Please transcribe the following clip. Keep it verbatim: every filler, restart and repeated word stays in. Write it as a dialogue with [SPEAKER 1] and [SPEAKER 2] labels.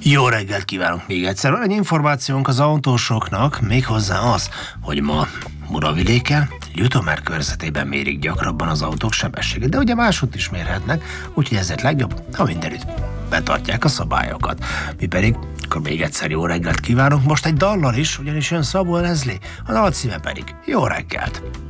[SPEAKER 1] Jó reggelt kívánunk még egyszer. Van egy információnk az autósoknak, méghozzá az, hogy ma Muravidéken, Ljutomer körzetében mérik gyakrabban az autók sebességet, de ugye máshogy is mérhetnek, úgyhogy ezért legjobb, ha mindenütt betartják a szabályokat. Mi pedig, akkor még egyszer jó reggelt kívánunk, most egy dallal is, ugyanis jön Szabó Leslie, a dal címe pedig Jó reggelt!